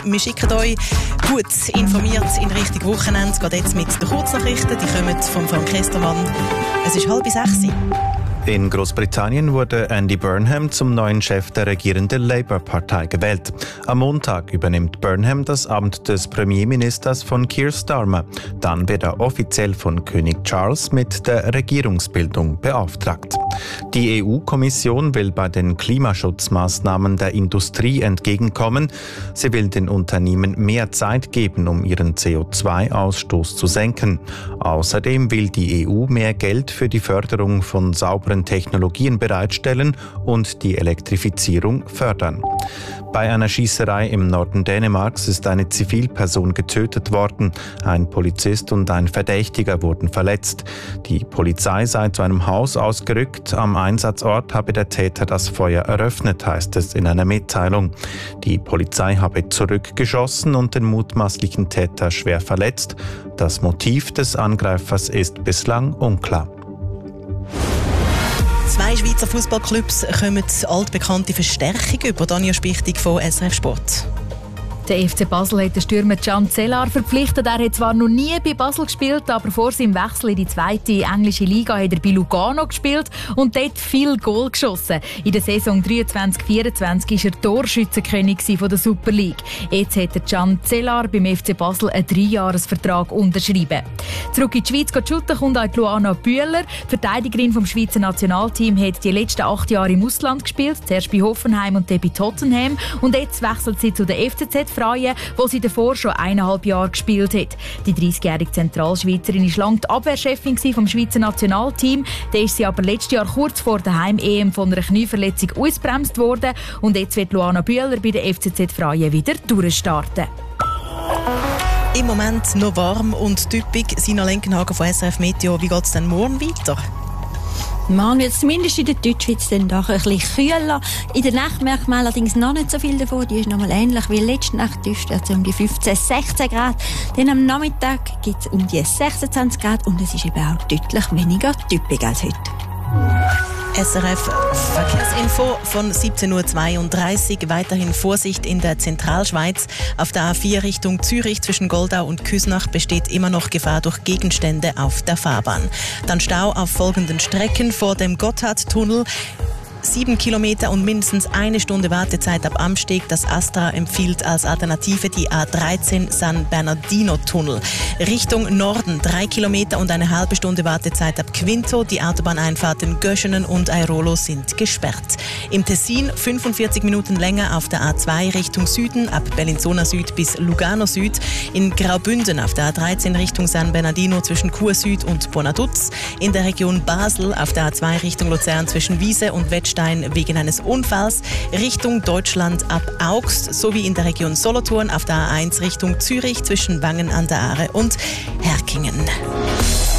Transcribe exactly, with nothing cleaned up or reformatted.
Wir schicken euch gut informiert in Richtung Wochenende. Es geht jetzt mit den Kurznachrichten. Die kommen von Frank Estermann. Es ist halb sechs. In Großbritannien wurde Andy Burnham zum neuen Chef der regierenden Labour-Partei gewählt. Am Montag übernimmt Burnham das Amt des Premierministers von Keir Starmer. Dann wird er offiziell von König Charles mit der Regierungsbildung beauftragt. Die E U-Kommission will bei den Klimaschutzmaßnahmen der Industrie entgegenkommen. Sie will den Unternehmen mehr Zeit geben, um ihren C O zwei Ausstoß zu senken. Außerdem will die E U mehr Geld für die Förderung von sauberen Technologien bereitstellen und die Elektrifizierung fördern. Bei einer Schießerei im Norden Dänemarks ist eine Zivilperson getötet worden. Ein Polizist und ein Verdächtiger wurden verletzt. Die Polizei sei zu einem Haus ausgerückt. Am Einsatzort habe der Täter das Feuer eröffnet, heißt es in einer Mitteilung. Die Polizei habe zurückgeschossen und den mutmaßlichen Täter schwer verletzt. Das Motiv des Angreifers ist bislang unklar. Zwei Schweizer Fußballclubs kommen altbekannte Verstärkung über. Daniel Spichtig von S R F Sport. Der F C Basel hat den Stürmer Can Cellar verpflichtet. Er hat zwar noch nie bei Basel gespielt, aber vor seinem Wechsel in die zweite englische Liga hat er bei Lugano gespielt und dort viel Goal geschossen. In der Saison dreiundzwanzig vierundzwanzig war er Torschützenkönig von der Super League. Jetzt hat der Can Cellar beim F C Basel einen Dreijahresvertrag unterschrieben. Zurück in die Schweiz zu shooten kommt auch Luana Bühler. Die Verteidigerin vom Schweizer Nationalteam hat die letzten acht Jahre im Ausland gespielt, zuerst bei Hoffenheim und dann bei Tottenham. Und jetzt wechselt sie zu der F C Z Freie, wo sie davor schon eineinhalb Jahre gespielt hat. Die dreißigjährige Zentralschweizerin war lange die Abwehrchefin vom Schweizer Nationalteam. Dann ist sie aber letztes Jahr kurz vor der Heim-E M von einer Knieverletzung ausgebremst worden. Und jetzt wird Luana Bühler bei der F C Z Freie wieder durchstarten. Im Moment noch warm und typisch. Sina Lenkenhagen von S R F Meteo. Wie geht es denn morgen weiter? Morgen wird es zumindest in der Deutschschweiz dann doch ein bisschen kühler. In der Nacht merkt man allerdings noch nicht so viel davon. Die ist noch mal ähnlich wie letzte Nacht. Die ist um die fünfzehn, sechzehn Grad. Dann am Nachmittag gibt es um die sechsundzwanzig Grad und es ist eben auch deutlich weniger typisch als heute. S R F Verkehrsinfo von siebzehn Uhr zweiunddreißig. Weiterhin Vorsicht in der Zentralschweiz. Auf der A vier Richtung Zürich zwischen Goldau und Küsnach besteht immer noch Gefahr durch Gegenstände auf der Fahrbahn. Dann Stau auf folgenden Strecken vor dem Gotthardtunnel. Sieben Kilometer und mindestens eine Stunde Wartezeit ab Amsteg. Das Astra empfiehlt als Alternative die A dreizehn San Bernardino-Tunnel. Richtung Norden drei Kilometer und eine halbe Stunde Wartezeit ab Quinto. Die Autobahneinfahrten Göschenen und Airolo sind gesperrt. Im Tessin fünfundvierzig Minuten länger auf der A zwei Richtung Süden ab Bellinzona Süd bis Lugano Süd. In Graubünden auf der A dreizehn Richtung San Bernardino zwischen Chur Süd und Bonaduz. In der Region Basel auf der A zwei Richtung Luzern zwischen Wiese und Wettstein wegen eines Unfalls, Richtung Deutschland ab Augst sowie in der Region Solothurn auf der A eins Richtung Zürich zwischen Wangen an der Aare und Herkingen.